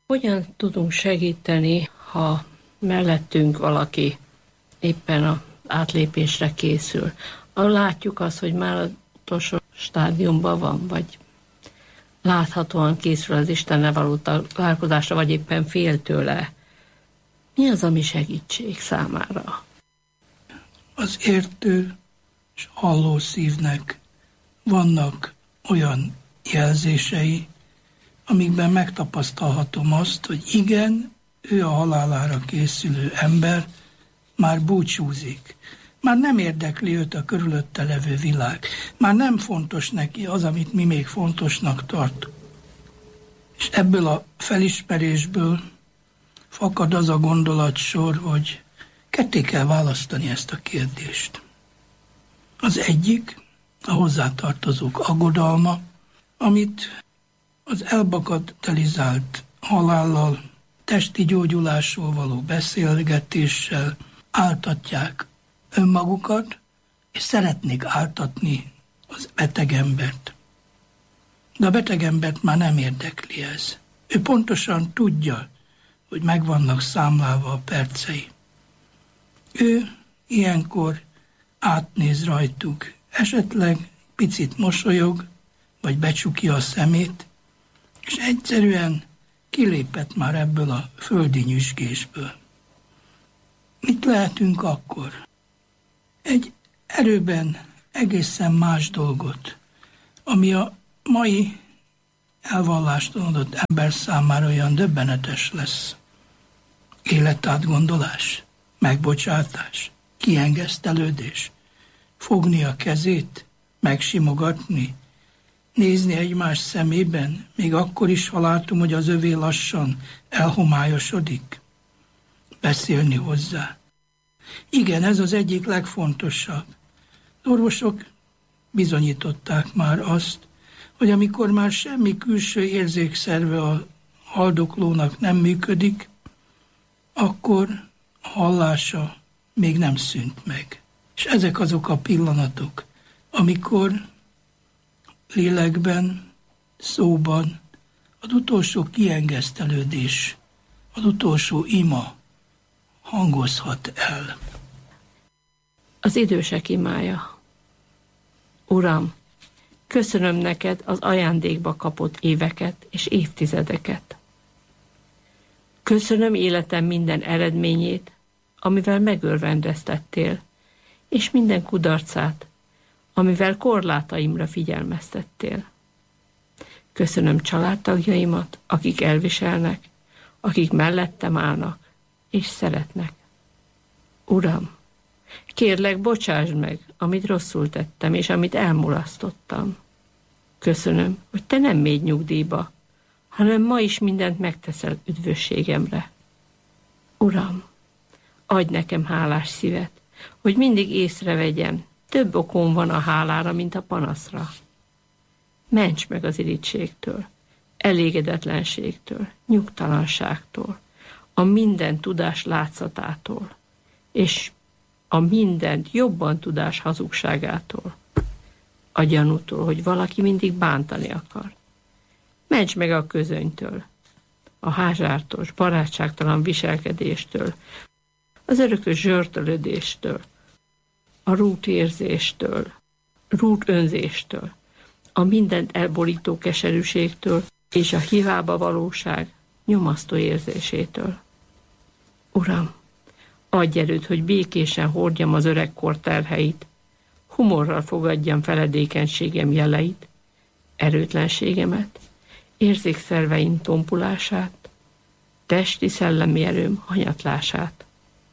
Hogyan tudunk segíteni, ha mellettünk valaki éppen az átlépésre készül? Látjuk azt, hogy már az utolsó stádiumban van, vagy láthatóan készül az Istennel való találkozásra, vagy éppen fél tőle. Mi az, ami segítség számára? Az értő és halló szívnek vannak olyan jelzései, amikben megtapasztalhatom azt, hogy igen, ő a halálára készülő ember már búcsúzik. Már nem érdekli őt a körülötte levő világ. Már nem fontos neki az, amit mi még fontosnak tartunk. És ebből a felismerésből fakad az a gondolatsor, hogy ketté kell választani ezt a kérdést. Az egyik a hozzátartozók aggodalma, amit az elbagatellizált halállal, testi gyógyulásról való beszélgetéssel áltatják önmagukat, és szeretnék áltatni az beteg embert. De a beteg embert már nem érdekli ez. Ő pontosan tudja, hogy meg vannak számlálva a percei. Ő ilyenkor átnéz rajtuk, esetleg picit mosolyog, vagy becsukja a szemét, és egyszerűen kilépett már ebből a földi nyüzsgésből. Mit lehetünk akkor? Egy erőben egészen más dolgot, ami a mai elvallástalanodott ember számára olyan döbbenetes lesz. Életátgondolás, megbocsátás, kiengesztelődés, fogni a kezét, megsimogatni, nézni egymás szemében, még akkor is, ha látom, hogy az övé lassan elhomályosodik, beszélni hozzá. Igen, ez az egyik legfontosabb. Az orvosok bizonyították már azt, hogy amikor már semmi külső érzékszerve a haldoklónak nem működik, akkor a hallása még nem szűnt meg. És ezek azok a pillanatok, amikor lélekben, szóban az utolsó kiengesztelődés, az utolsó ima hangozhat el. Az idősek imája. Uram, köszönöm neked az ajándékba kapott éveket és évtizedeket. Köszönöm életem minden eredményét, amivel megörvendeztettél, és minden kudarcát, amivel korlátaimra figyelmeztettél. Köszönöm családtagjaimat, akik elviselnek, akik mellettem állnak, és szeretnek. Uram, kérlek, bocsásd meg, amit rosszul tettem, és amit elmulasztottam. Köszönöm, hogy te nem mégy nyugdíjba, hanem ma is mindent megteszel üdvösségemre. Uram, adj nekem hálás szívet, hogy mindig észrevegyem, több okom van a hálára, mint a panaszra. Ments meg az irítségtől, elégedetlenségtől, nyugtalanságtól, a minden tudás látszatától, és a mindent jobban tudás hazugságától, a gyanútól, hogy valaki mindig bántani akar. Ments meg a közönytől, a házártos, barátságtalan viselkedéstől, az örökös zsörtölődéstől, a rútérzéstől, rútönzéstől, a mindent elborító keserűségtől és a hiába valóság nyomasztó érzésétől. Uram, adj erőt, hogy békésen hordjam az öregkor terheit, humorral fogadjam feledékenységem jeleit, erőtlenségemet, érzékszerveim tompulását, testi-szellemi erőm hanyatlását.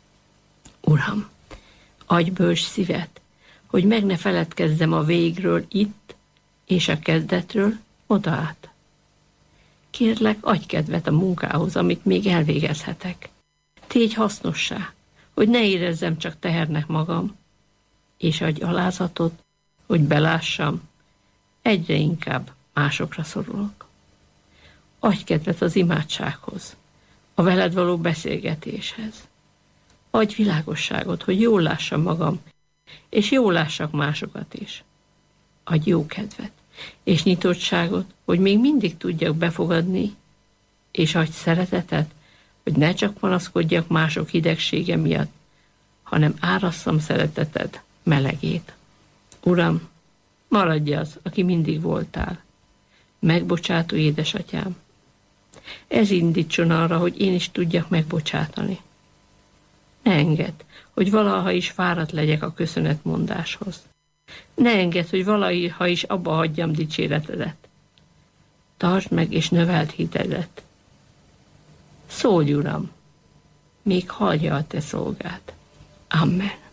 Uram, adj bölcs szívet, hogy meg ne feledkezzem a végről itt, és a kezdetről oda át. Kérlek, adj kedvet a munkához, amit még elvégezhetek. Tégy hasznossá, hogy ne érezzem csak tehernek magam, és adj alázatot, hogy belássam, egyre inkább másokra szorulok. Adj kedvet az imádsághoz, a veled való beszélgetéshez. Adj világosságot, hogy jól lássam magam, és jól lássak másokat is. Adj jó kedvet, és nyitottságot, hogy még mindig tudjak befogadni és adj szeretetet, hogy ne csak panaszkodjak mások hidegsége miatt, hanem árasszam szereteted melegét. Uram, maradj az, aki mindig voltál, megbocsátó édesatyám. Ez indítson arra, hogy én is tudjak megbocsátani. Ne engedd, hogy valaha is fáradt legyek a köszönetmondáshoz. Ne engedd, hogy valaha is abba hagyjam dicséretedet. Tartsd meg és növeld hitedet. Szólj, Uram, még hallja a te szolgát. Amen.